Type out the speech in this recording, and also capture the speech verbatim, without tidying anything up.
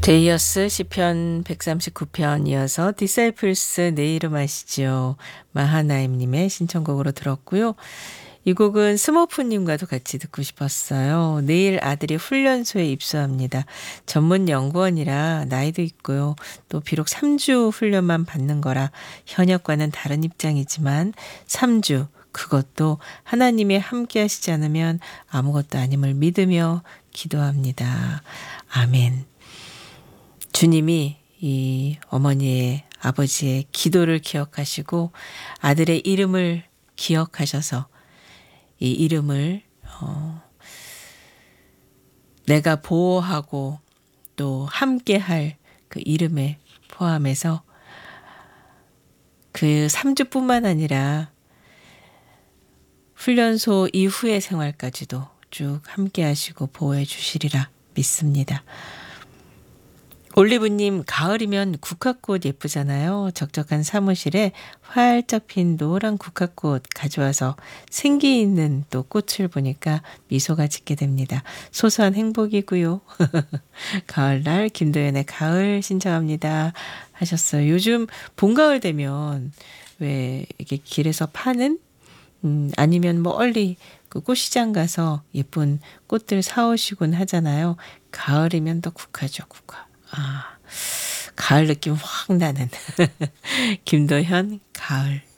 데이어스 시편 백삼십구 편 이어서 디사이플스 내 이름 아시죠? 마하나임님의 신청곡으로 들었고요. 이 곡은 스모프님과도 같이 듣고 싶었어요. 내일 아들이 훈련소에 입소합니다. 전문 연구원이라 나이도 있고요. 또 비록 삼 주 훈련만 받는 거라 현역과는 다른 입장이지만 삼 주 그것도 하나님이 함께 하시지 않으면 아무것도 아님을 믿으며 기도합니다. 아멘. 주님이 이 어머니의 아버지의 기도를 기억하시고 아들의 이름을 기억하셔서 이 이름을 어, 내가 보호하고 또 함께할 그 이름에 포함해서 그 삼 주뿐만 아니라 훈련소 이후의 생활까지도 쭉 함께 하시고 보호해 주시리라 믿습니다. 올리브님, 가을이면 국화꽃 예쁘잖아요. 적적한 사무실에 활짝 핀 노란 국화꽃 가져와서 생기 있는 또 꽃을 보니까 미소가 짓게 됩니다. 소소한 행복이고요. 가을날 김도연의 가을 신청합니다 하셨어요. 요즘 봄, 가을 되면 왜 이렇게 길에서 파는 음, 아니면 멀리 그 꽃시장 가서 예쁜 꽃들 사오시곤 하잖아요. 가을이면 또 국화죠, 국화. 아, 가을 느낌 확 나는 김도현 가을.